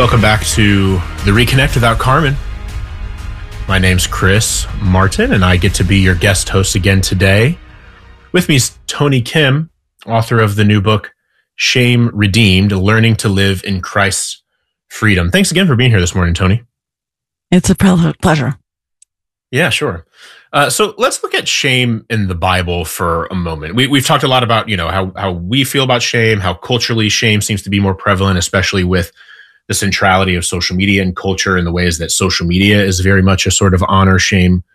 Welcome back to The Reconnect without Carmen. My name's Chris Martin, and I get to be your guest host again today. With me is Tony Kim, author of the new book, Shame Redeemed, Learning to Live in Christ's Freedom. Thanks again for being here this morning, Tony. It's a pleasure. Yeah, sure. So let's look at shame in the Bible for a moment. We've talked a lot about, how we feel about shame, how culturally shame seems to be more prevalent, especially with the centrality of social media and culture and the ways that social media is very much a sort of honor shame